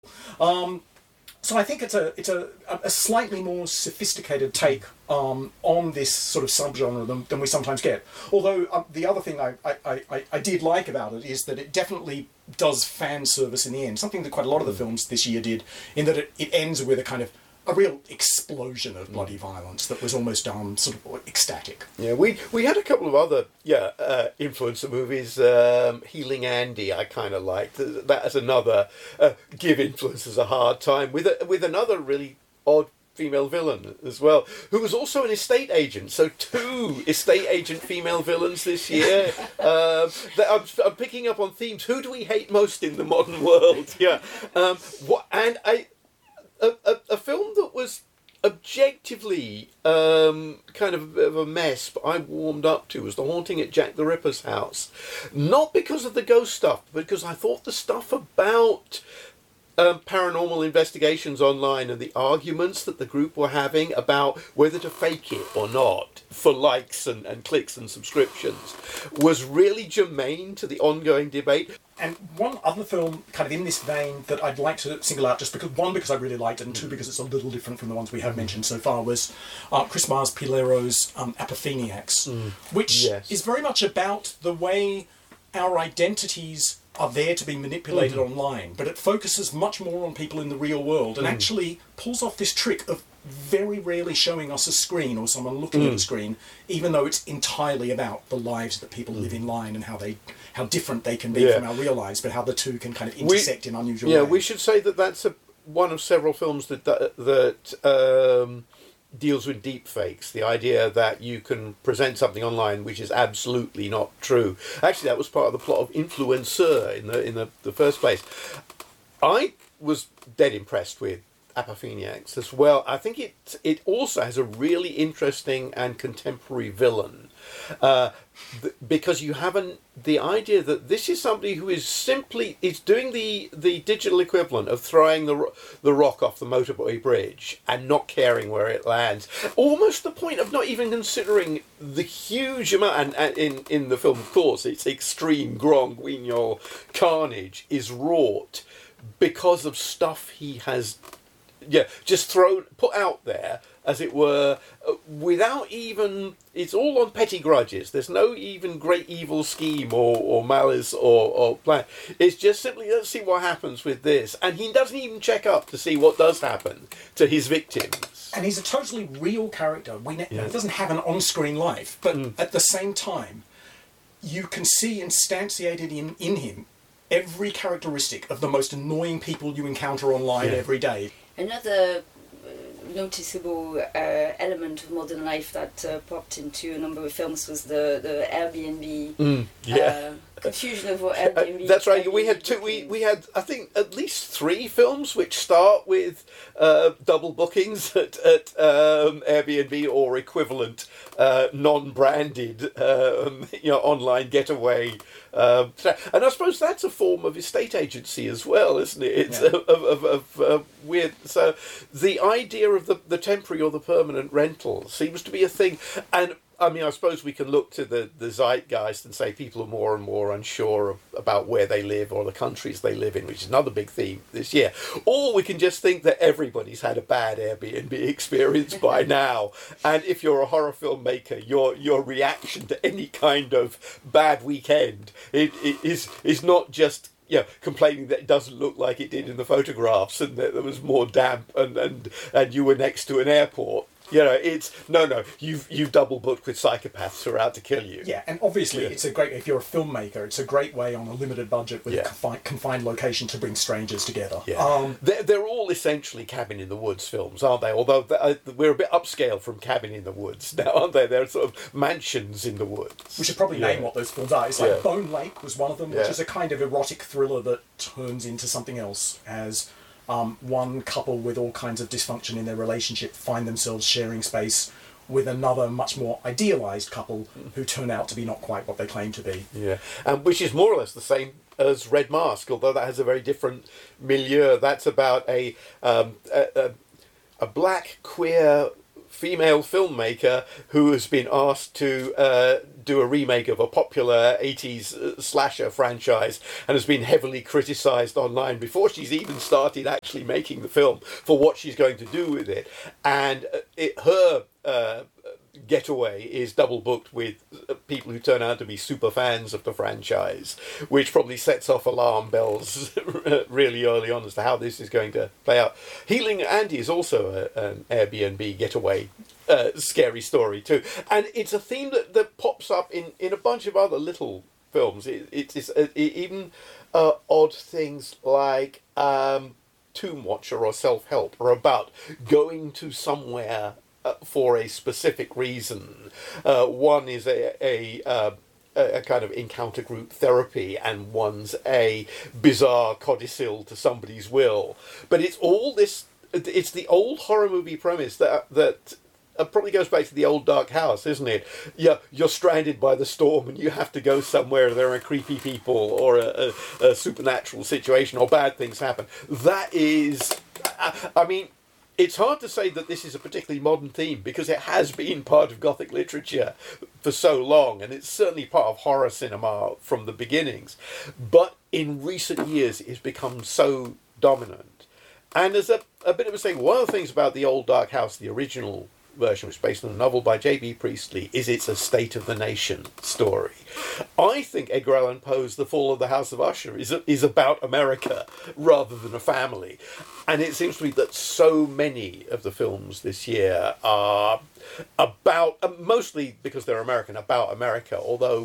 So I think it's a slightly more sophisticated take on this sort of subgenre than we sometimes get. Although the other thing I did like about it is that it definitely does fan service in the end. Something that quite a lot of the films this year did, in that it ends with a kind of a real explosion of bloody violence that was almost sort of ecstatic. Yeah, we had a couple of other influencer movies. Healing Andy, I kind of liked. That as another give influencers a hard time with another really odd female villain as well, who was also an estate agent. So 2 estate agent female villains this year. I'm picking up on themes. Who do we hate most in the modern world? Yeah, a film that was objectively kind of a mess, but I warmed up to, was The Haunting at Jack the Ripper's house. Not because of the ghost stuff, but because I thought the stuff about paranormal investigations online and the arguments that the group were having about whether to fake it or not for likes and clicks and subscriptions was really germane to the ongoing debate. And one other film kind of in this vein that I'd like to single out, just because, one, because I really liked it, and 2, because it's a little different from the ones we have mentioned so far, was Chris Mars Pilero's Apopheniacs, which is very much about the way our identities are there to be manipulated online, but it focuses much more on people in the real world and actually pulls off this trick of very rarely showing us a screen or someone looking at a screen, even though it's entirely about the lives that people live in line and how different they can be from our real lives, but how the two can kind of intersect in unusual ways. Yeah, we should say that that's one of several films that deals with deep fakes, the idea that you can present something online which is absolutely not true. Actually, that was part of the plot of Influencer in the first place. I was dead impressed with Apopheniacs as well. I think it also has a really interesting and contemporary villain, because you have the idea that this is somebody who is doing the digital equivalent of throwing the rock off the motorway bridge and not caring where it lands, almost the point of not even considering the huge amount. And in the film, of course, it's extreme Grand Guignol carnage is wrought because of stuff he has just put out there, as it were, without even... It's all on petty grudges. There's no even great evil scheme or malice or plan. It's just simply, let's see what happens with this. And he doesn't even check up to see what does happen to his victims. And he's a totally real character. He doesn't have an on-screen life, but at the same time, you can see instantiated in him every characteristic of the most annoying people you encounter online every day. Another noticeable element of modern life that popped into a number of films was the Airbnb confusion of what Airbnb. That's right. Airbnb We had two. We had, I think, at least 3 films which start with double bookings at Airbnb or equivalent non-branded online getaway. And I suppose that's a form of estate agency as well, isn't it? It's of weird. So the idea of the temporary or the permanent rental seems to be a thing. And I mean, I suppose we can look to the zeitgeist and say people are more and more unsure about where they live or the countries they live in, which is another big theme this year. Or we can just think that everybody's had a bad Airbnb experience by now. And if you're a horror filmmaker, your reaction to any kind of bad weekend is not just complaining that it doesn't look like it did in the photographs and that there was more damp and you were next to an airport. It's no. You've double booked with psychopaths who are out to kill you. Yeah, and obviously it's a great, if you're a filmmaker, it's a great way on a limited budget with a confined location to bring strangers together. Yeah. They're all essentially Cabin in the Woods films, aren't they? Although we're a bit upscale from Cabin in the Woods now, aren't they? They're sort of mansions in the woods. We should probably name what those films are. It's like Bone Lake was one of them, which is a kind of erotic thriller that turns into something else as one couple with all kinds of dysfunction in their relationship find themselves sharing space with another much more idealised couple who turn out to be not quite what they claim to be. Yeah, and which is more or less the same as Red Mask, although that has a very different milieu. That's about a black queer female filmmaker who has been asked to do a remake of a popular 80s slasher franchise and has been heavily criticised online before she's even started actually making the film for what she's going to do with it. And her getaway is double booked with people who turn out to be super fans of the franchise, which probably sets off alarm bells really early on as to how this is going to play out. Healing Andy is also an Airbnb getaway scary story too, and it's a theme that pops up in a bunch of other little films. It's even odd things like Tomb Watcher or Self-Help are about going to somewhere for a specific reason. One is a kind of encounter group therapy, and one's a bizarre codicil to somebody's will. But it's all this. It's the old horror movie premise that probably goes back to the old Dark House, isn't it? Yeah, you're stranded by the storm and you have to go somewhere. There are creepy people or a supernatural situation or bad things happen. That is, I mean, it's hard to say that this is a particularly modern theme because it has been part of Gothic literature for so long, and it's certainly part of horror cinema from the beginnings. But in recent years, it's become so dominant. And there's a bit of a saying, one of the things about the old Dark House, the original version, which is based on a novel by J.B. Priestley, is it's a state of the nation story. I think Edgar Allan Poe's The Fall of the House of Usher is about America rather than a family. And it seems to me that so many of the films this year are about, mostly because they're American, about America, although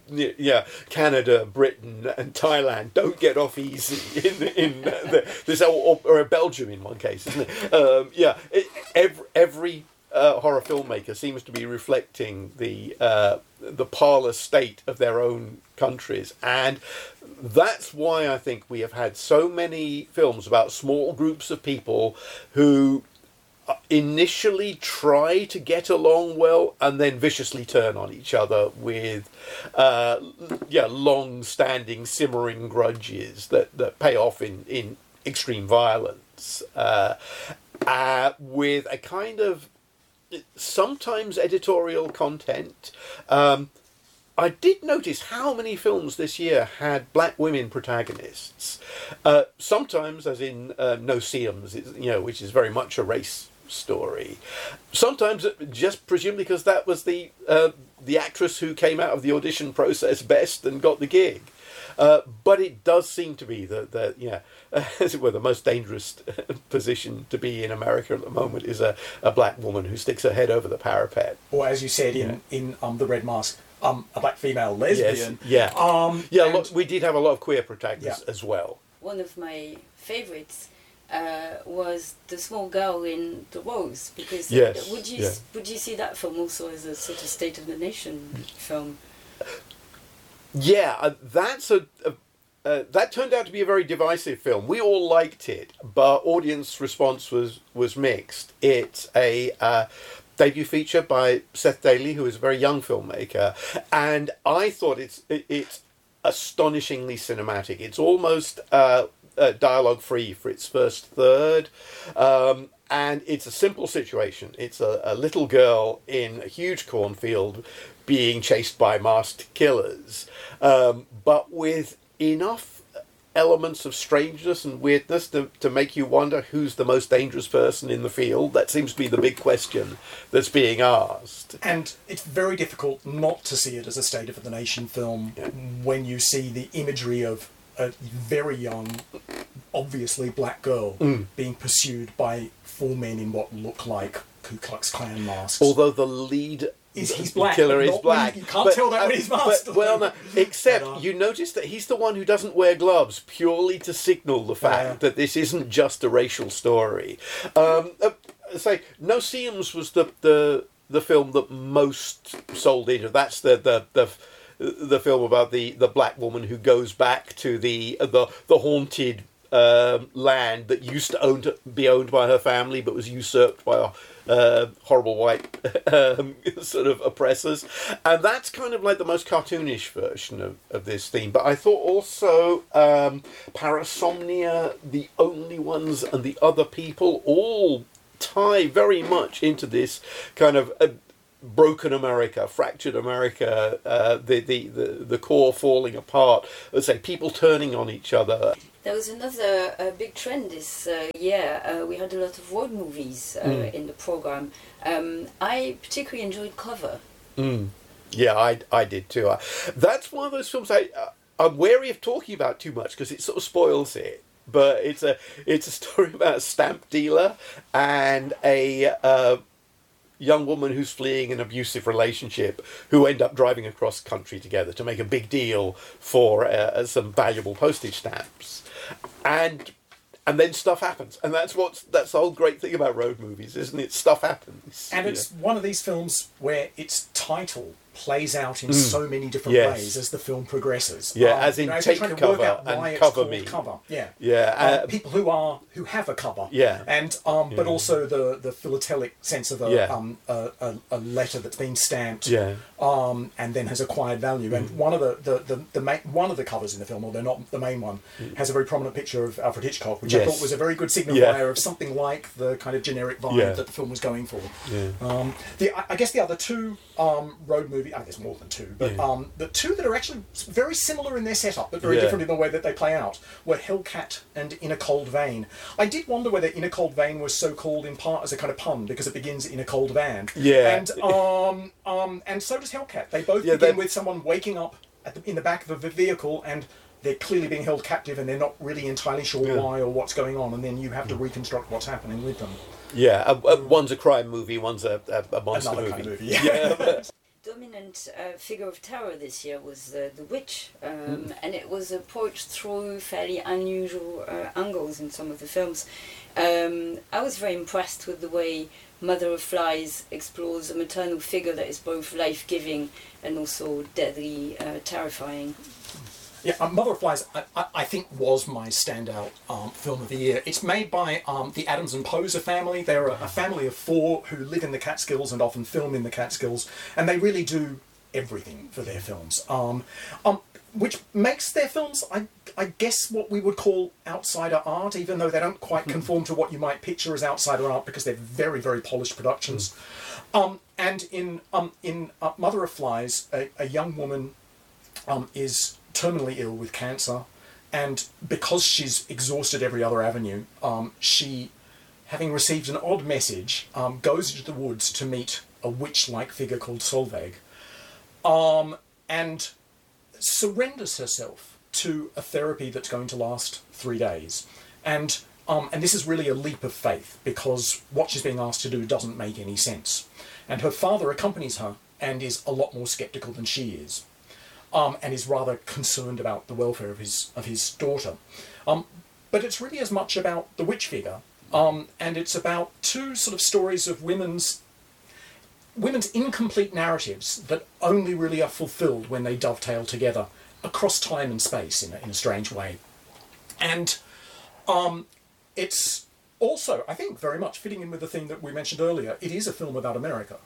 Canada, Britain, and Thailand don't get off easy in this, or Belgium in one case, isn't it? Every horror filmmaker seems to be reflecting the parlous state of their own countries, and that's why I think we have had so many films about small groups of people who initially try to get along well and then viciously turn on each other with long-standing simmering grudges that pay off in extreme violence, with a kind of sometimes editorial content. I did notice how many films this year had black women protagonists. Sometimes, as in No Seams, which is very much a race story. Sometimes just presumably because that was the actress who came out of the audition process best and got the gig. But it does seem to be that as it were, the most dangerous position to be in America at the moment is a black woman who sticks her head over the parapet. Or as you said in The Red Mask, a black female lesbian. Yes, we did have a lot of queer protagonists as well. One of my favourites was the small girl in The Rose, because would you see that film also as a sort of state of the nation film? Yeah, that's that turned out to be a very divisive film. We all liked it, but audience response was mixed. It's a debut feature by Seth Daly, who is a very young filmmaker, and I thought it's astonishingly cinematic. It's almost dialogue free for its first third, and it's a simple situation. It's a little girl in a huge cornfield being chased by masked killers, but with enough elements of strangeness and weirdness to make you wonder who's the most dangerous person in the field. That seems to be the big question that's being asked. And it's very difficult not to see it as a state of the nation film when you see the imagery of a very young, obviously black girl being pursued by four men in what look like Ku Klux Klan masks. Although the lead he's black, killer is black. You can't tell that when he's masked. Except you notice that he's the one who doesn't wear gloves purely to signal the fact that this isn't just a racial story. No Seams was the film that most sold into. That's the film about the black woman who goes back to the haunted land that used to be owned by her family but was usurped by horrible white sort of oppressors, and that's kind of like the most cartoonish version of this theme. But I thought also Parasomnia, The Only Ones, and The Other People all tie very much into this kind of broken America, fractured America, the core falling apart, let's say people turning on each other. There was another big trend this year. We had a lot of road movies in the program. I particularly enjoyed Cover. Yeah, I did too. That's one of those films I'm wary of talking about too much because it sort of spoils it. But it's a story about a stamp dealer and a young woman who's fleeing an abusive relationship who end up driving across country together to make a big deal for some valuable postage stamps. And then stuff happens, and that's the whole great thing about road movies, isn't it? Stuff happens, and it's one of these films where its title plays out in so many different ways as the film progresses. Yeah, as in take cover and cover me. Cover. Yeah, yeah. People who have a cover. Yeah, and but also the philatelic sense of a letter that's been stamped. Yeah. And then has acquired value. And one of the covers in the film, although not the main one, has a very prominent picture of Alfred Hitchcock, which I thought was a very good signifier of something like the kind of generic vibe that the film was going for. Yeah. I guess the other two road movies, there's more than two, but the two that are actually very similar in their setup, but very different in the way that they play out, were Hellcat and In a Cold Vein. I did wonder whether In a Cold Vein was so called in part as a kind of pun, because it begins in a cold van. Yeah. And so does Hellcat. They both begin with someone waking up in the back of a vehicle, and they're clearly being held captive, and they're not really entirely sure why or what's going on, and then you have to reconstruct what's happening with them. Yeah, one's a crime movie, one's a monster Another movie. Kind of movie. Yeah. Dominant figure of terror this year was The Witch, and it was approached through fairly unusual angles in some of the films. I was very impressed with the way Mother of Flies explores a maternal figure that is both life-giving and also deadly terrifying. Yeah, Mother of Flies, I think, was my standout film of the year. It's made by the Adams and Poser family. They're a family of four who live in the Catskills and often film in the Catskills, and they really do everything for their films, which makes their films, I guess, what we would call outsider art, even though they don't quite conform to what you might picture as outsider art, because they're very, very polished productions. And in Mother of Flies, a young woman is terminally ill with cancer, and because she's exhausted every other avenue, she, having received an odd message, goes into the woods to meet a witch-like figure called Solveig, and surrenders herself to a therapy that's going to last 3 days. And this is really a leap of faith, because what she's being asked to do doesn't make any sense. And her father accompanies her and is a lot more sceptical than she is. And is rather concerned about the welfare of his daughter. But it's really as much about the witch figure, and it's about two sort of stories of women's incomplete narratives that only really are fulfilled when they dovetail together across time and space in a strange way. And it's also, I think, very much fitting in with the thing that we mentioned earlier. It is a film about America,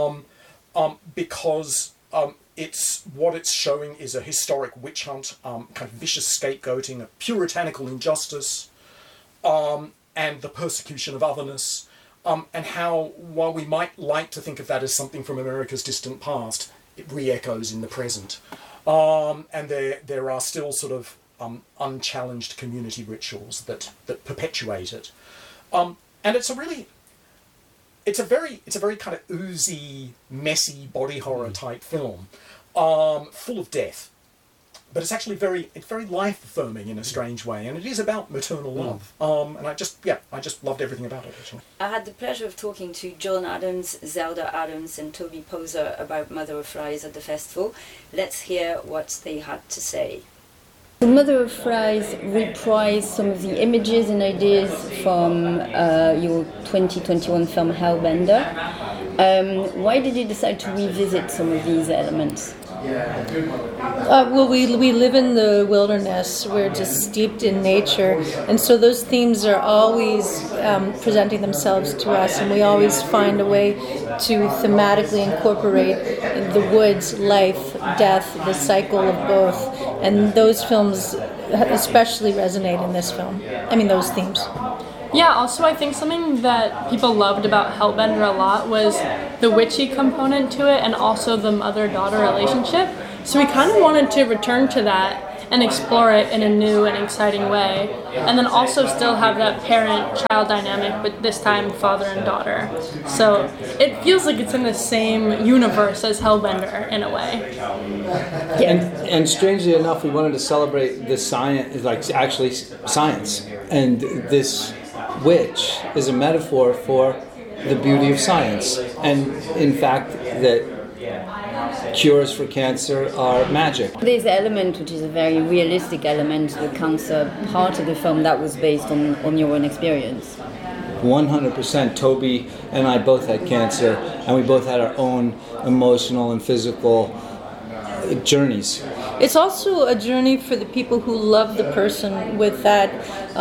because it's what it's showing is a historic witch hunt, kind of vicious scapegoating, a puritanical injustice, and the persecution of otherness, and how, while we might like to think of that as something from America's distant past, it re-echoes in the present. And there are still sort of unchallenged community rituals that perpetuate it. And it's a very kind of oozy, messy body horror type film, full of death, but it's actually very life affirming in a strange way, and it is about maternal love. And I just loved everything about it. Actually, I had the pleasure of talking to John Adams, Zelda Adams, and Toby Poser about Mother of Flies at the festival. Let's hear what they had to say. The Mother of Flies reprised some of the images and ideas from your 2021 film Hellbender. Why did you decide to revisit some of these elements? Well, we live in the wilderness. We're just steeped in nature, and so those themes are always presenting themselves to us, and we always find a way to thematically incorporate the woods, life, death, the cycle of both, and those films especially resonate in this film. I mean, those themes. Yeah, also I think something that people loved about Hellbender a lot was the witchy component to it and also the mother-daughter relationship. So we kind of wanted to return to that and explore it in a new and exciting way. And then also still have that parent-child dynamic, but this time father and daughter. So it feels like it's in the same universe as Hellbender in a way. And strangely enough, we wanted to celebrate the science, like actually science. And this witch is a metaphor for the beauty of science. And in fact, that cures for cancer are magic. There's an element which is a very realistic element, the cancer part of the film that was based on your own experience. 100%. Toby and I both had cancer, and we both had our own emotional and physical journeys. It's also a journey for the people who love the person with that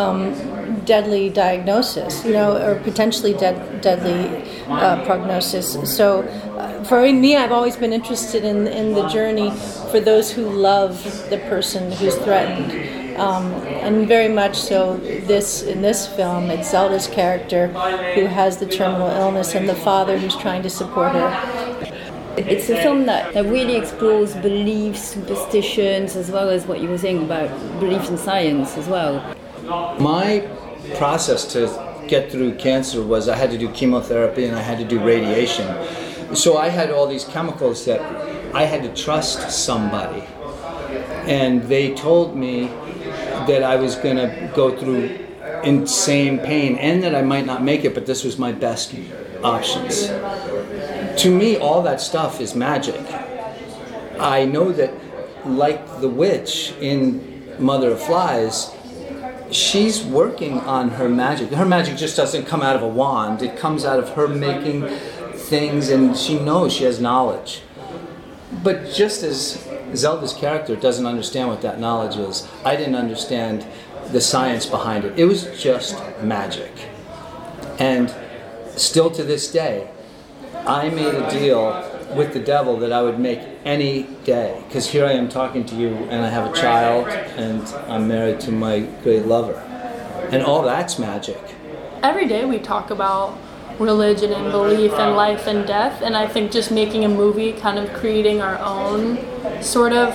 deadly diagnosis, or potentially deadly prognosis. So for me, I've always been interested in the journey for those who love the person who's threatened. And very much so in this film, it's Zelda's character who has the terminal illness and the father who's trying to support her. It's a film that really explores beliefs, superstitions, as well as what you were saying about belief in science as well. My process to get through cancer was I had to do chemotherapy and I had to do radiation. So I had all these chemicals that I had to trust somebody. And they told me that I was going to go through insane pain and that I might not make it, but this was my best options. To me, all that stuff is magic. I know that, like the witch in Mother of Flies, she's working on her magic. Her magic just doesn't come out of a wand. It comes out of her making things, and she knows she has knowledge. But just as Zelda's character doesn't understand what that knowledge is, I didn't understand the science behind it. It was just magic. And still to this day, I made a deal with the devil that I would make any day. Because here I am talking to you, and I have a child, and I'm married to my great lover. And all that's magic. Every day we talk about religion and belief and life and death, and I think just making a movie, kind of creating our own sort of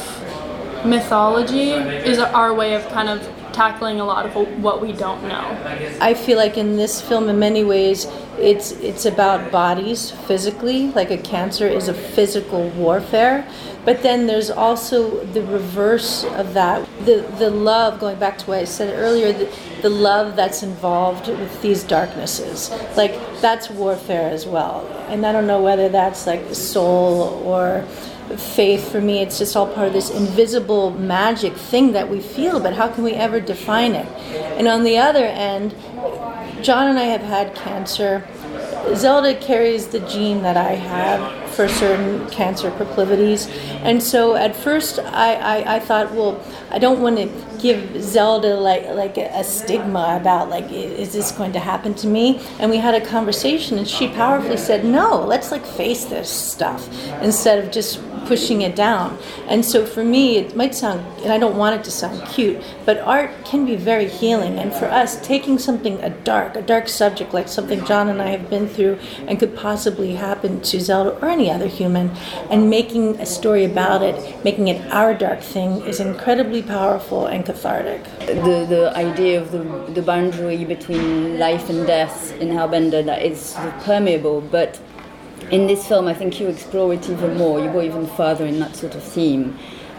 mythology is our way of kind of tackling a lot of what we don't know. I feel like in this film, in many ways, it's about bodies physically, like a cancer is a physical warfare, but then there's also the reverse of that, the love, going back to what I said earlier, the love that's involved with these darknesses. Like, that's warfare as well. And I don't know whether that's like soul or faith. For me, it's just all part of this invisible magic thing that we feel, but how can we ever define it? And on the other end, John and I have had cancer. Zelda carries the gene that I have for certain cancer proclivities. And so at first I thought, well, I don't want to give Zelda like a stigma about like, is this going to happen to me? And we had a conversation and she powerfully said, no, let's like face this stuff instead of just pushing it down. And so for me, it might sound, and I don't want it to sound cute, but art can be very healing. And for us, taking something, a dark subject like something John and I have been through and could possibly happen to Zelda or any other human, and making a story about it, making it our dark thing, is incredibly powerful and cathartic. The idea of the boundary between life and death in Hellbender, that is permeable, but in this film, I think you explore it even more. You go even further in that sort of theme.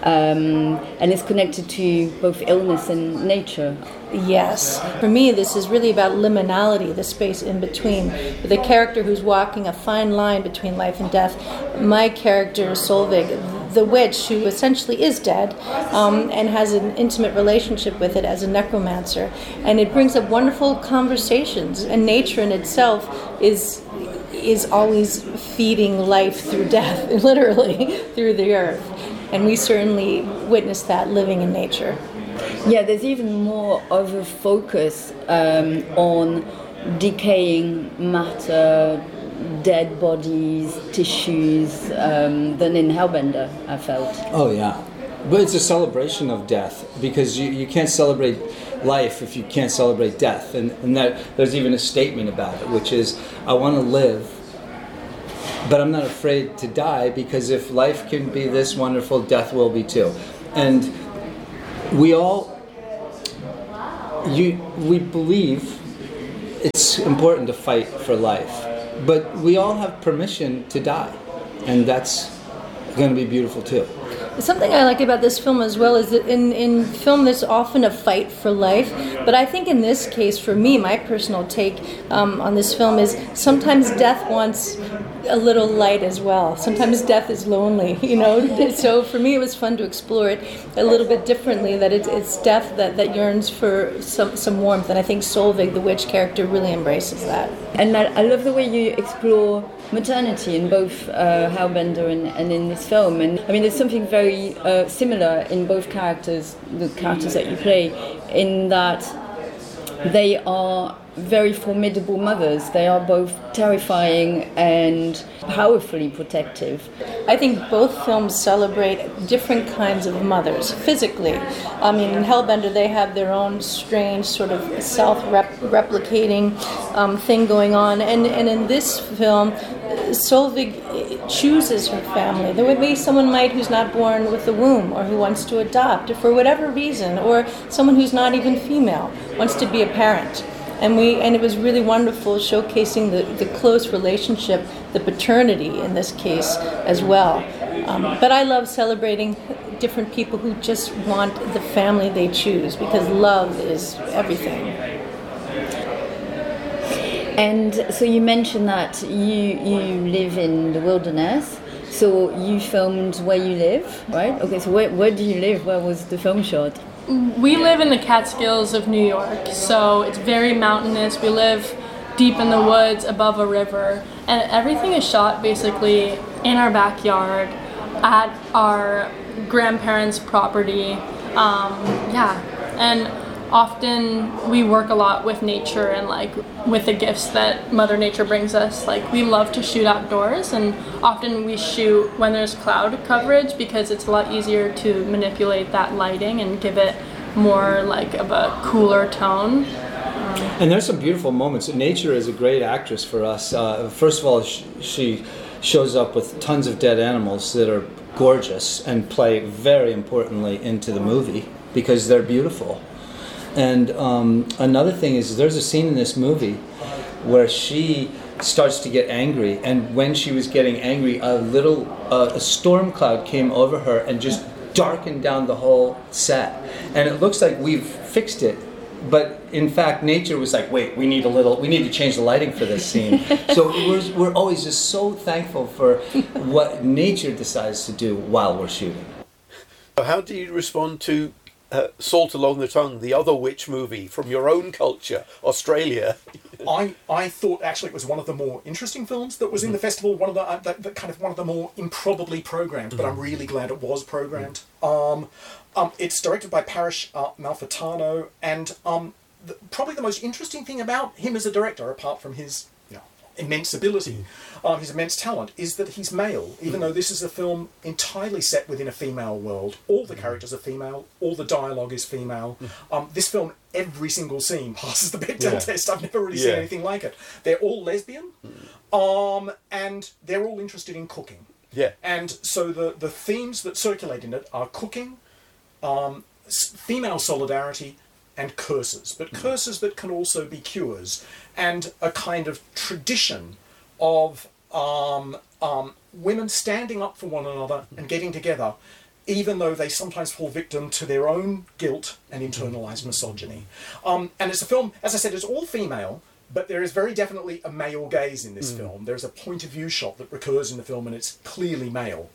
And it's connected to both illness and nature. Yes. For me, this is really about liminality, the space in between. With a character who's walking a fine line between life and death. My character, Solveig, the witch, who essentially is dead, and has an intimate relationship with it as a necromancer. And it brings up wonderful conversations. And nature in itself is always feeding life through death, literally, through the earth. And we certainly witness that living in nature. Yeah, there's even more of a focus on decaying matter, dead bodies, tissues, than in Hellbender, I felt. Oh, yeah. But it's a celebration of death, because you can't celebrate life if you can't celebrate death. And that there's even a statement about it, which is, I want to live, but I'm not afraid to die, because if life can be this wonderful, death will be too. And we believe it's important to fight for life, but we all have permission to die, and that's going to be beautiful too. Something I like about this film as well is that in film there's often a fight for life, but I think in this case, for me, my personal take on this film is sometimes death wants a little light as well. Sometimes death is lonely, you know. So for me it was fun to explore it a little bit differently, that it's death that yearns for some warmth, and I think Solveig, the witch character, really embraces that. And I love the way you explore maternity in both Hellbender and in this film. And I mean, there's something very similar in both characters, the characters that you play, in that they are very formidable mothers. They are both terrifying and powerfully protective. I think both films celebrate different kinds of mothers, physically. I mean, in Hellbender they have their own strange sort of self-replicating thing going on, and in this film, Solveig chooses her family. There would be someone who's not born with the womb, or who wants to adopt, or for whatever reason, or someone who's not even female, wants to be a parent. And it was really wonderful showcasing the close relationship, the paternity in this case as well. But I love celebrating different people who just want the family they choose, because love is everything. And so you mentioned that you live in the wilderness. So you filmed where you live, right? Okay, so where do you live? Where was the film shot? We live in the Catskills of New York, so it's very mountainous. We live deep in the woods above a river, and everything is shot basically in our backyard at our grandparents' property. And often we work a lot with nature and with the gifts that Mother Nature brings us. We love to shoot outdoors, and often we shoot when there's cloud coverage, because it's a lot easier to manipulate that lighting and give it more of a cooler tone. And there's some beautiful moments. Nature is a great actress for us. First of all, she shows up with tons of dead animals that are gorgeous and play very importantly into the movie, because they're beautiful. And another thing is, there's a scene in this movie where she starts to get angry, and when she was getting angry, a storm cloud came over her and just darkened down the whole set. And it looks like we've fixed it, but in fact, nature was like, wait, we need to change the lighting for this scene. So we're always just so thankful for what nature decides to do while we're shooting. How do you respond to Salt Along the Tongue, the other witch movie from your own culture, Australia? I thought actually it was one of the more interesting films that was in the festival, one of the more improbably programmed, but I'm really glad it was programmed. It's directed by Parish Malfitano, and probably the most interesting thing about him as a director, apart from his immense ability, his immense talent, is that he's male. Even though this is a film entirely set within a female world, all the characters are female, all the dialogue is female. This film, every single scene passes the Bechdel test. I've never really seen anything like it. They're all lesbian, and they're all interested in cooking. Yeah. And so the themes that circulate in it are cooking, female solidarity, and curses, but curses that can also be cures, and a kind of tradition of women standing up for one another and getting together, even though they sometimes fall victim to their own guilt and internalized misogyny. And it's a film, as I said, it's all female, but there is very definitely a male gaze in this film. There's a point of view shot that recurs in the film, and it's clearly male.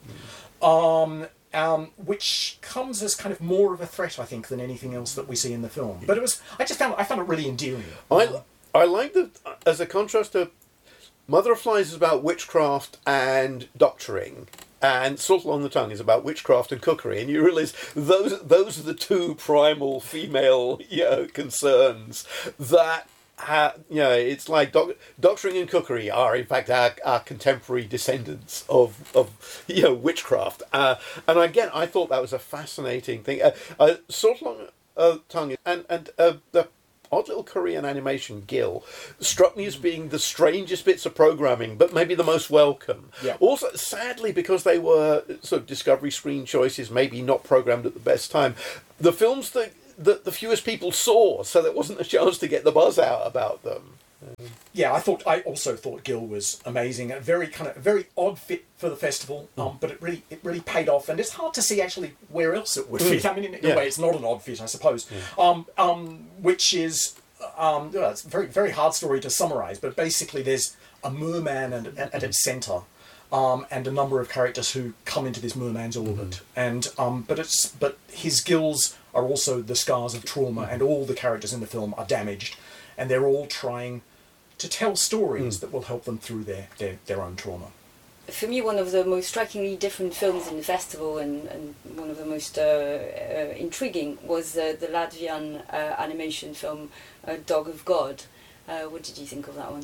Which comes as kind of more of a threat, I think, than anything else that we see in the film. But I found it really endearing. I like that as a contrast to Mother of Flies is about witchcraft and doctoring, and Salt Along the Tongue is about witchcraft and cookery, and you realise those are the two primal female concerns that it's like doctoring and cookery are in fact our contemporary descendants of witchcraft. And again, I thought that was a fascinating thing. Sort of tongue and the odd little Korean animation, Gil, struck me as being the strangest bits of programming, but maybe the most welcome. Yeah. Also, sadly, because they were sort of Discovery Screen choices, maybe not programmed at the best time, the films that the fewest people saw, so there wasn't a chance to get the buzz out about them. Yeah, I also thought Gil was amazing. A very odd fit for the festival, but it really paid off. And it's hard to see actually where else it would fit. I mean, in a way, it's not an odd fit, I suppose. Which is it's a very very hard story to summarise. But basically, there's a merman at its centre, and a number of characters who come into this merman's orbit. And but his gills are also the scars of trauma, and all the characters in the film are damaged. And they're all trying to tell stories that will help them through their own trauma. For me, one of the most strikingly different films in the festival and one of the most intriguing was the Latvian animation film Dog of God. What did you think of that one?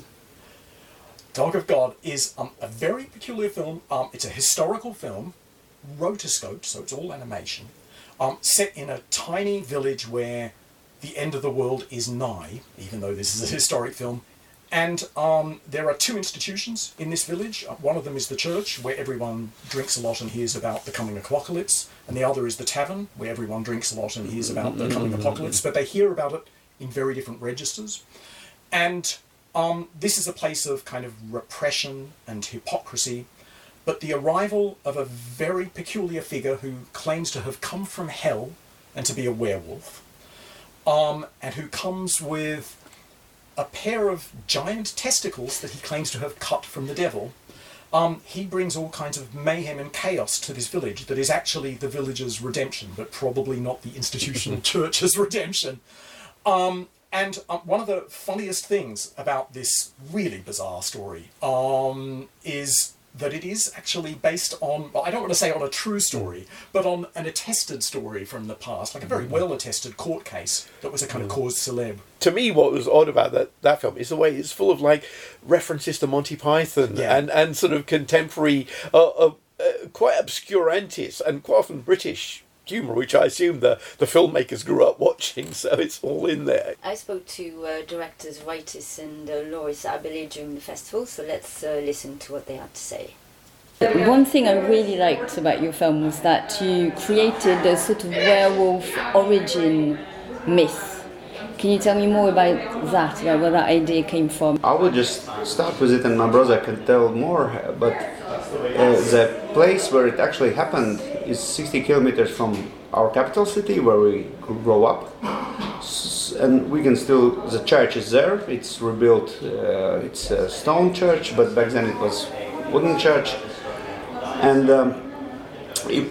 Dog of God is a very peculiar film. It's a historical film, rotoscoped, so it's all animation, set in a tiny village where the end of the world is nigh, even though this is a historic film. And there are two institutions in this village. One of them is the church, where everyone drinks a lot and hears about the coming apocalypse. And the other is the tavern, where everyone drinks a lot and hears about the coming apocalypse. But they hear about it in very different registers. And this is a place of kind of repression and hypocrisy. But the arrival of a very peculiar figure who claims to have come from hell and to be a werewolf, and who comes with a pair of giant testicles that he claims to have cut from the devil. He brings all kinds of mayhem and chaos to this village that is actually the village's redemption, but probably not the institutional church's redemption. And one of the funniest things about this really bizarre story is that it is actually based on, well, I don't want to say on a true story, but on an attested story from the past, like a very well-attested court case that was a kind of cause célèbre. To me, what was odd about that film is the way it's full of like references to Monty Python and sort of contemporary, quite obscurantis and quite often British humour, which I assume the filmmakers grew up watching, so it's all in there. I spoke to directors Waitis and Loris Abele during the festival, so let's listen to what they had to say. One thing I really liked about your film was that you created a sort of werewolf origin myth. Can you tell me more about that, where that idea came from? I will just start with it and my brother can tell more, but the place where it actually happened is 60 kilometers from our capital city where we grew up, and we can still, the church is there, it's rebuilt, it's a stone church, but back then it was wooden church. And if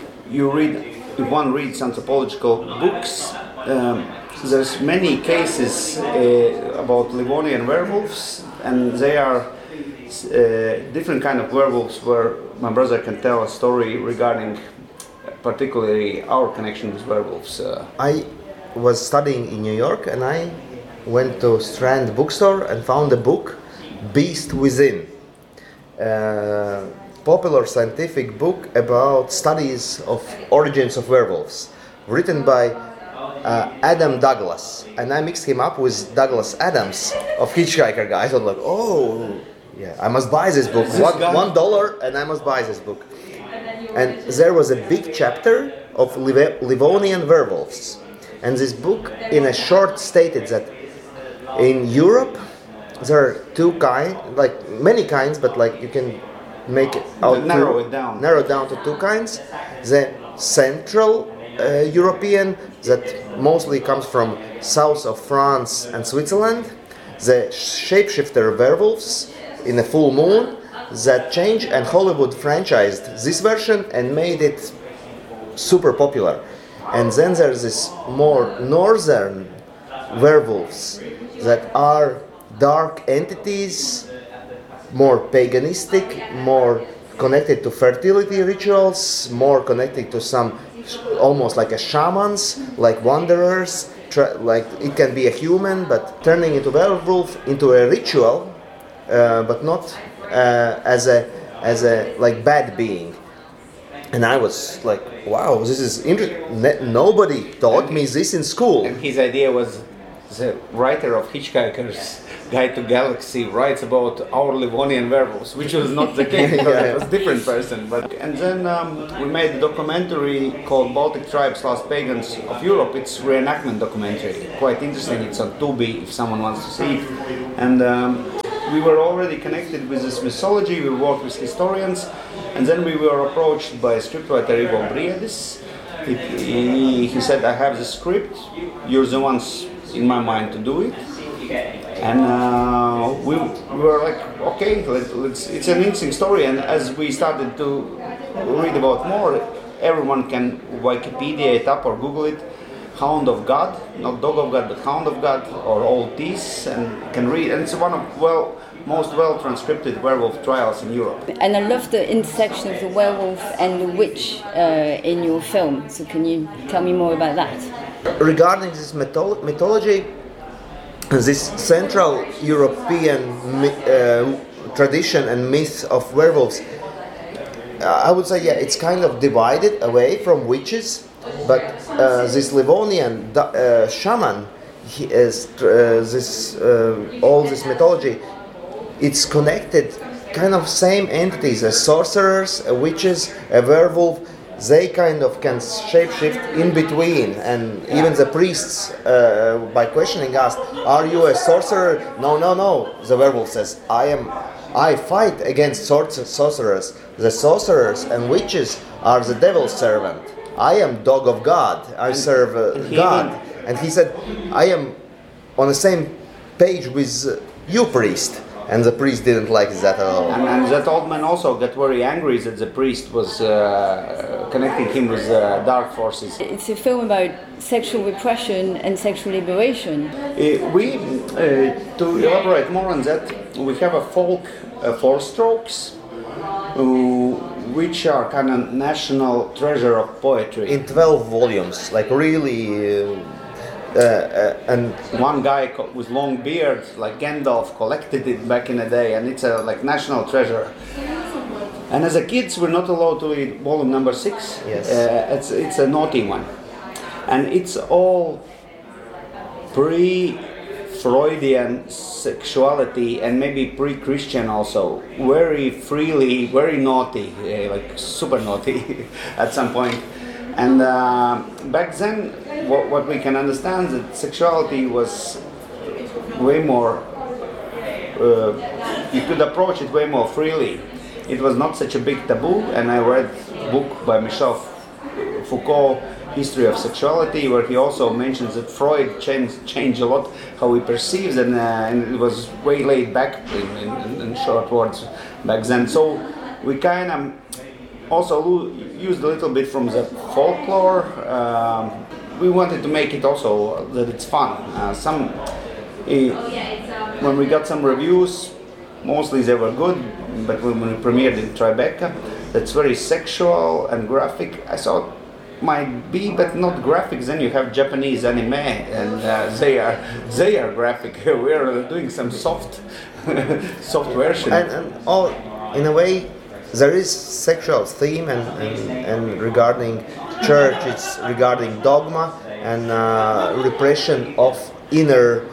one reads anthropological books, there's many cases about Livonian werewolves, and they are different kind of werewolves where my brother can tell a story regarding particularly our connection with werewolves. I was studying in New York and I went to Strand bookstore and found a book, Beast Within, popular scientific book about studies of origins of werewolves, written by Adam Douglas, and I mixed him up with Douglas Adams of Hitchhiker Guys. I was like, oh, yeah, I must buy this book. $1, and I must buy this book. And there was a big chapter of Livonian werewolves. And this book, in a short, stated that in Europe there are two kinds, like many kinds, but like you can make it out narrow it down to two kinds. The Central European, that mostly comes from south of France and Switzerland. The shapeshifter werewolves in a full moon that changed, and Hollywood franchised this version and made it super popular. And then there's this more northern werewolves that are dark entities, more paganistic, more connected to fertility rituals, more connected to some almost like a shamans, like wanderers, like it can be a human, but turning into werewolf into a ritual, but not as a like bad being. And I was like, wow, this is interesting. Nobody taught me this in school. And his idea was, the writer of Hitchhiker's Guide to Galaxy writes about our Livonian werewolves, which was not the case, because it was a different person. And then we made a documentary called Baltic Tribes, Last Pagans of Europe. It's a reenactment documentary, quite interesting. It's on Tubi if someone wants to see it. And we were already connected with this mythology, we worked with historians, and then we were approached by scriptwriter Ivo Briedis. He said, I have the script, you're the ones in my mind to do it. And we were like, okay, it's an interesting story. And as we started to read about more, everyone can Wikipedia it up or Google it. Hound of God, not Dog of God, but Hound of God, or Old Tease, and can read. And it's one of most well transcribed werewolf trials in Europe. And I love the intersection of the werewolf and the witch in your film. So can you tell me more about that? Regarding this mythology, this Central European tradition and myth of werewolves, I would say, yeah, it's kind of divided away from witches, but this Livonian shaman, all this mythology, it's connected, kind of same entities as sorcerers, witches, a werewolf. They kind of can shapeshift in between, and even the priests, by questioning us, "Are you a sorcerer?" No. The werewolf says, I fight against sorcerers. The sorcerers and witches are the devil's servant. I am dog of God. I serve God. And he said, I am on the same page with you, priest. And the priest didn't like that at all. And that old man also got very angry that the priest was connecting him with dark forces. It's a film about sexual repression and sexual liberation. To elaborate more on that, we have a folk four-strokes, which are kind of national treasure of poetry. In 12 volumes, like really... and one guy with long beard, like Gandalf, collected it back in the day, and it's a like national treasure. And as a kids, we're not allowed to read volume number 6. Yes. It's a naughty one, and it's all pre-Freudian sexuality and maybe pre-Christian also. Very freely, very naughty, like super naughty at some point. And back then, what we can understand that sexuality was way more, you could approach it way more freely. It was not such a big taboo, and I read a book by Michel Foucault, History of Sexuality, where he also mentions that Freud changed a lot how he perceives, and it was way laid back in short words back then. So we kind of also used a little bit from the folklore. We wanted to make it also that it's fun. When we got some reviews, mostly they were good, but when we premiered in Tribeca, that's very sexual and graphic. I thought might be, but not graphic. Then you have Japanese anime, and they are graphic. We're doing some soft version. And all, in a way, there is sexual theme and regarding church, it's regarding dogma and repression of inner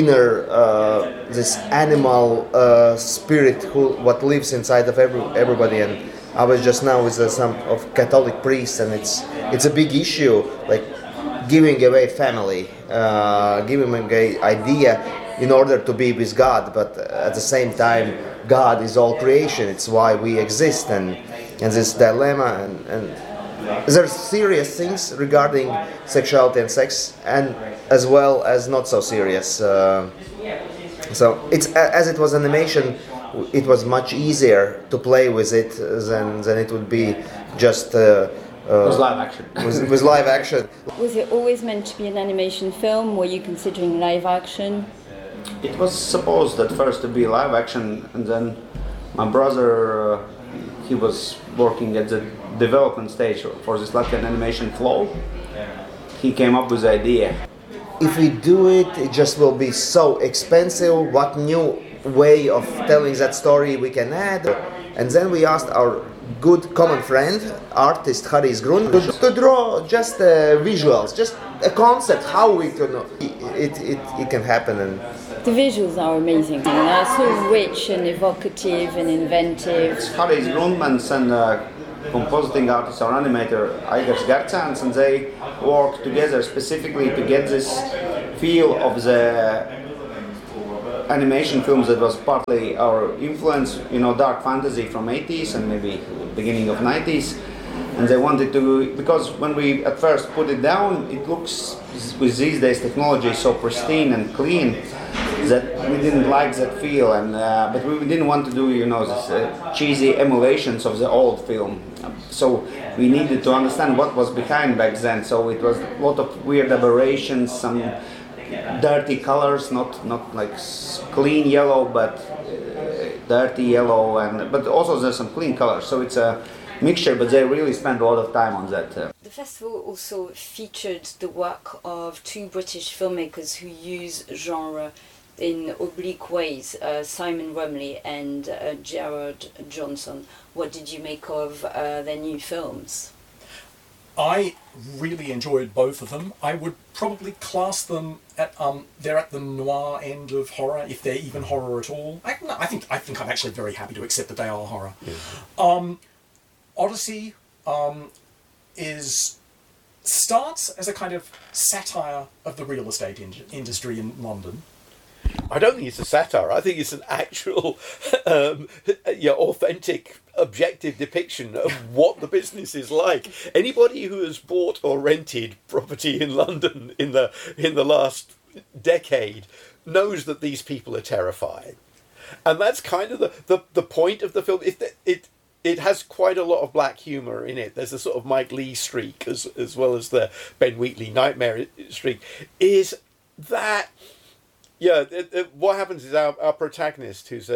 this animal spirit what lives inside of everybody. And I was just now with some of Catholic priests, and it's a big issue, like giving away family, giving away idea in order to be with God, but at the same time God is all creation, it's why we exist, and this dilemma, and there's serious things regarding sexuality and sex, and as well as not so serious. So it's, as it was animation, it was much easier to play with it than it would be just it was live action. with live action. Was it always meant to be an animation film? Were you considering live action? It was supposed at first to be live action, and then my brother, he was working at the development stage for this Latvian animation Flow. He came up with the idea. if we do it, it just will be so expensive. What new way of telling that story we can add? And then we asked our good common friend, artist Haris Grun, to draw just visuals, just a concept, how we can it can happen. And The visuals are amazing. They're so rich and evocative and inventive. Haris Grundmans and compositing artist or animator Aigars Gercāns, and they work together specifically to get this feel of the animation films that was partly our influence, dark fantasy from 80s and maybe beginning of 90s. And they wanted to, because when we at first put it down, it looks with these days technology so pristine and clean that we didn't like that feel, and but we didn't want to do this cheesy emulations of the old film. So we needed to understand what was behind back then. So it was a lot of weird aberrations, some dirty colors, not like clean yellow, but dirty yellow, but also there's some clean colors. So it's a mixture, but they really spend a lot of time on that. The festival also featured the work of two British filmmakers who use genre in oblique ways, Simon Rumley and Gerard Johnson. What did you make of their new films? I really enjoyed both of them. I would probably class them at they're at the noir end of horror, if they're even horror at all. I think I'm actually very happy to accept that they are horror. Yeah. Odyssey starts as a kind of satire of the real estate industry in London. I don't think it's a satire. I think it's an actual, authentic, objective depiction of what the business is like. Anybody who has bought or rented property in London in the last decade knows that these people are terrifying, and that's kind of the point of the film. It has quite a lot of black humour in it. There's a sort of Mike Leigh streak as well as the Ben Wheatley nightmare streak. Is that... Yeah, what happens is our protagonist, who's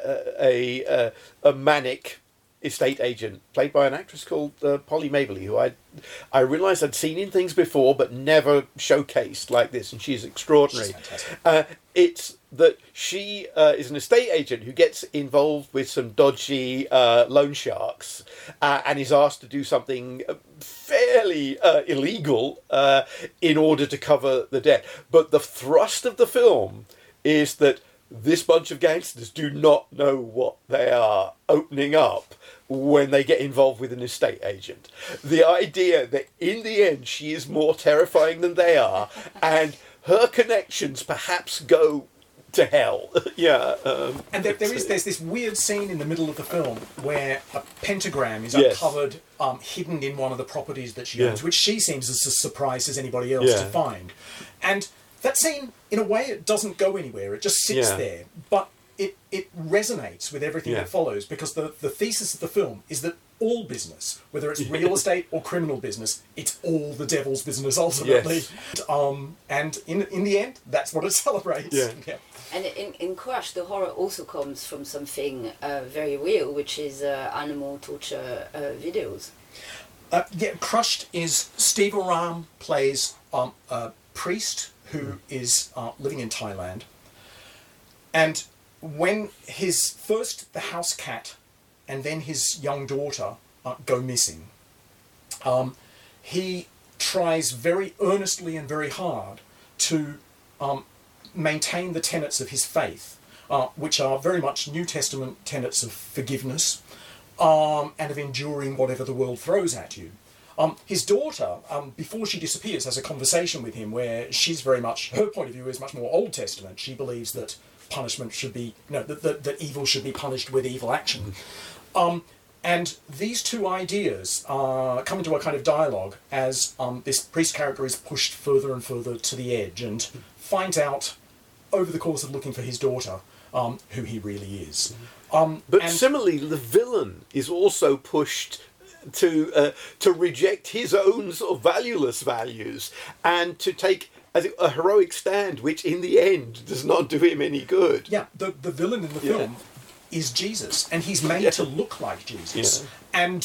a manic estate agent, played by an actress called Polly Mabley, who I realised I'd seen in things before, but never showcased like this, and she's extraordinary. She's fantastic. It's that she is an estate agent who gets involved with some dodgy loan sharks and is asked to do something fairly illegal in order to cover the debt. But the thrust of the film is that this bunch of gangsters do not know what they are opening up when they get involved with an estate agent. The idea that in the end she is more terrifying than they are, and her connections perhaps go to hell. And there's this weird scene in the middle of the film where a pentagram is uncovered, hidden in one of the properties that she owns, which she seems as surprised as anybody else to find. And that scene, in a way, it doesn't go anywhere. It just sits there. But it resonates with everything that follows, because the thesis of the film is that all business, whether it's real estate or criminal business, it's all the devil's business ultimately. And in the end, that's what it celebrates. And in Crush, the horror also comes from something very real, which is animal torture videos. Crushed is Steve Oram plays a priest who is living in Thailand. And when the house cat and then his young daughter go missing, he tries very earnestly and very hard to maintain the tenets of his faith, which are very much New Testament tenets of forgiveness and of enduring whatever the world throws at you. His daughter, before she disappears, has a conversation with him where she's very much, her point of view is much more Old Testament. She believes that punishment should be, that evil should be punished with evil action. And these two ideas come into a kind of dialogue as this priest character is pushed further and further to the edge and finds out over the course of looking for his daughter who he really is. But similarly, the villain is also pushed to reject his own sort of valueless values and to take a heroic stand, which in the end does not do him any good. Yeah, the villain in the film is Jesus, and he's made to look like Jesus. And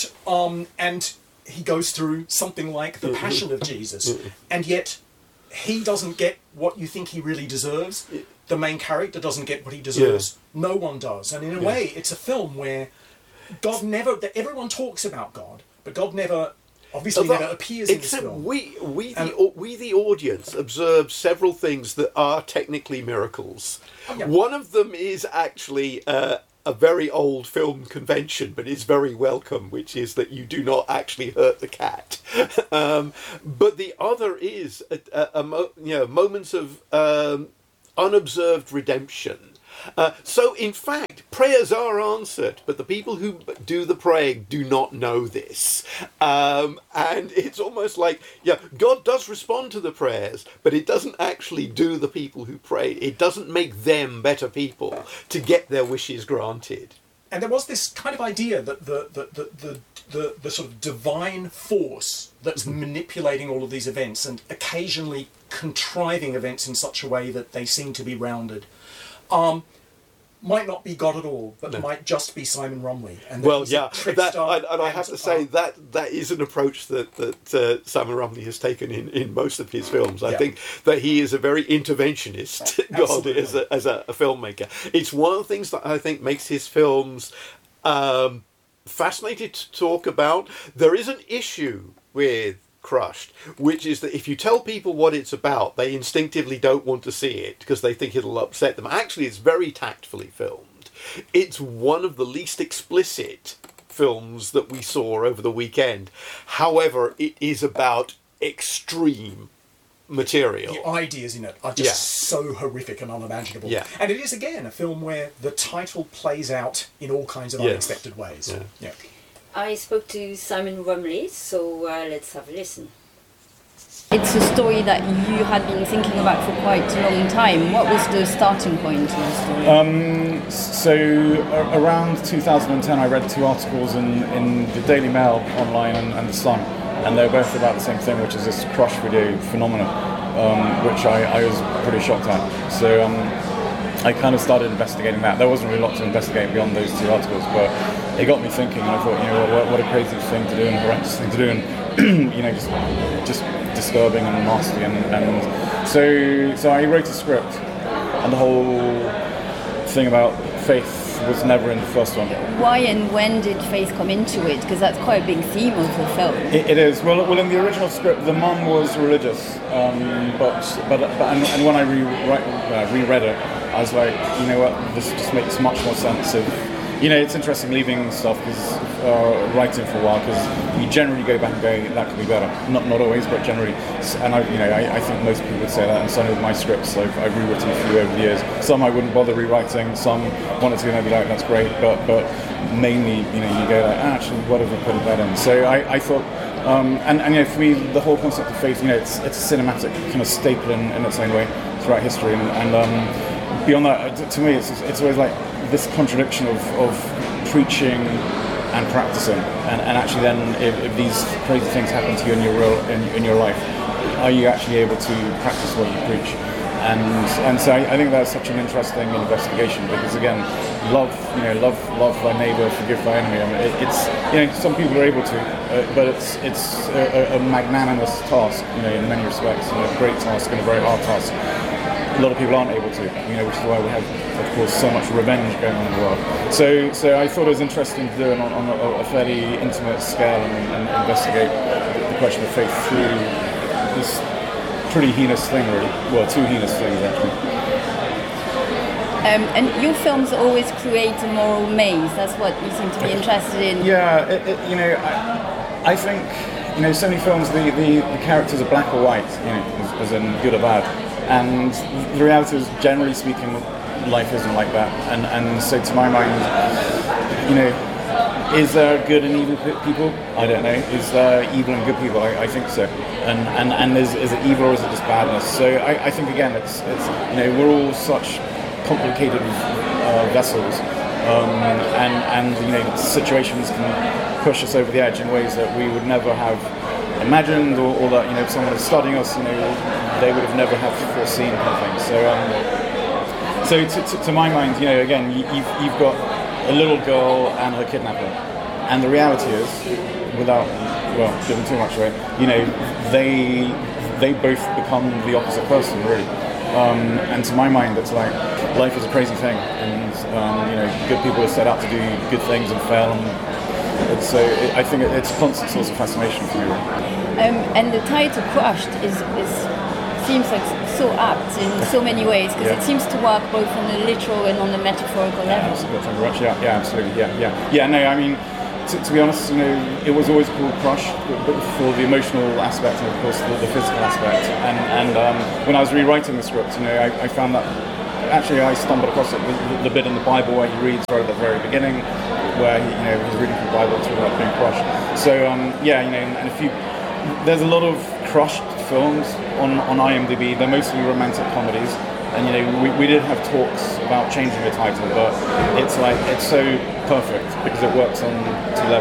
he goes through something like the Passion of Jesus, and yet he doesn't get what you think he really deserves. The main character doesn't get what he deserves. No one does. And in a way, it's a film where God never... Everyone talks about God, but God never... Obviously, never appears in this film. We the audience observe several things that are technically miracles. One of them is actually a very old film convention, but is very welcome, which is that you do not actually hurt the cat. But the other is moments of unobserved redemption. So, in fact, prayers are answered, but the people who do the praying do not know this. And it's almost like, God does respond to the prayers, but it doesn't actually do the people who pray. It doesn't make them better people to get their wishes granted. And there was this kind of idea that the sort of divine force that's manipulating all of these events and occasionally contriving events in such a way that they seem to be rounded, might not be God at all, but might just be Simon Romley. And I have to say that is an approach that Simon Romley has taken in most of his films. I think that he is a very interventionist God as a filmmaker. It's one of the things that I think makes his films fascinating to talk about. There is an issue with Crushed, which is that if you tell people what it's about, they instinctively don't want to see it because they think it'll upset them. Actually, it's very tactfully filmed. It's one of the least explicit films that we saw over the weekend. However, it is about extreme material. The ideas in it are just so horrific and unimaginable. Yeah. And it is, again, a film where the title plays out in all kinds of unexpected ways. Yeah. I spoke to Simon Romley, so let's have a listen. It's a story that you had been thinking about for quite a long time. What was the starting point of the story? Around 2010, I read two articles in the Daily Mail online and The Sun, and they were both about the same thing, which is this crush video phenomenon, which I was pretty shocked at. So I kind of started investigating that. There wasn't really a lot to investigate beyond those two articles, but it got me thinking, and I thought, what a crazy thing to do and horrendous thing to do, and just disturbing and nasty, and so I wrote a script, and the whole thing about faith was never in the first one. Why and when did faith come into it? Because that's quite a big theme of the film. It is. Well, in the original script, the mum was religious, but when I reread it, I was like, you know what, this just makes much more sense of, it's interesting leaving stuff, writing for a while, because you generally go back and go, that could be better. Not always, but generally. And I think most people would say that, and some of my scripts, I've rewritten a few over the years. Some I wouldn't bother rewriting, some wanted to, and I'd be like, that's great, but mainly, you go like, actually, what have we put that in? So I thought, and for me, the whole concept of faith, it's a cinematic kind of staple in its own way throughout history, and beyond that, to me, it's always like this contradiction of preaching and practicing, and actually then if these crazy things happen to you in your life, are you actually able to practice what you preach? And so I think that's such an interesting investigation, because again, love thy neighbour, forgive thy enemy. I mean, it's some people are able to, but it's a magnanimous task, in many respects, a great task and a very hard task. A lot of people aren't able to, which is why we have, of course, so much revenge going on in the world. So I thought it was interesting to do it on a fairly intimate scale and investigate the question of faith through this pretty heinous thing, really. Well, two heinous things, actually. And your films always create a moral maze. That's what you seem to be interested in. Yeah, I think, so many films, the characters are black or white, as in good or bad. And the reality is, generally speaking, life isn't like that. And so to my mind, is there good and evil people? I don't know. Is there evil and good people? I think so. And is it evil or is it just badness? So I think, again, it's we're all such complicated vessels. And situations can push us over the edge in ways that we would never have imagined, or that if someone is studying us, they would have never have foreseen kind of thing. So to my mind, again, you've got a little girl and her kidnapper, and the reality is, without giving too much away, they both become the opposite person, really. And to my mind, it's like life is a crazy thing, and good people are set out to do good things and fail. And so I think it's a constant source of fascination for me. And the title "Crushed" seems like so apt in so many ways, because it seems to work both on the literal and on the metaphorical level. Yeah, absolutely. Yeah. No, I mean, to be honest, it was always called Crush, but for the emotional aspect and of course the physical aspect. And when I was rewriting the script, I found that actually I stumbled across it with the bit in the Bible where he reads right at the very beginning, where he's reading from the Bible, it's all about being crushed. So and there's a lot of crushed films on IMDb. They're mostly romantic comedies, and we did have talks about changing the title, but it's so perfect because it works on two levels.